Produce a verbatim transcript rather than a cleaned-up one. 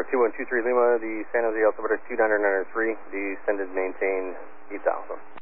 two one two three Lima, the San Jose altimeter two nine nine three, descended maintain eight thousand.